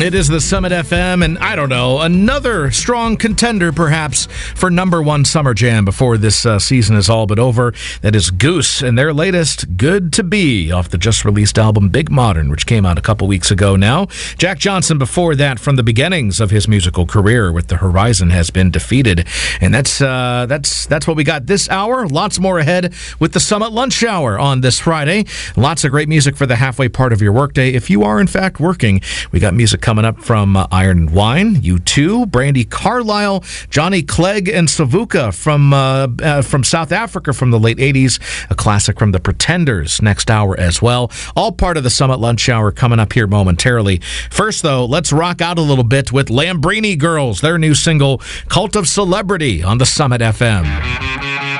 It is the Summit FM, and I don't know, another strong contender perhaps for number one Summer Jam before this season is all but over. That is Goose and their latest Good to Be off the just released album Big Modern, which came out a couple weeks ago now. Jack Johnson before that, from the beginnings of his musical career with The Horizon Has Been Defeated. And that's what we got this hour. Lots more ahead with the Summit Lunch Hour on this Friday. Lots of great music for the halfway part of your workday. If you are in fact working, we got music coming up from Iron and Wine, U2, Brandi Carlile, Johnny Clegg, and Savuka from South Africa from the late 80s, a classic from the Pretenders next hour as well. All part of the Summit Lunch Hour coming up here momentarily. First, though, let's rock out a little bit with Lambrini Girls, their new single, Cult of Celebrity, on the Summit FM.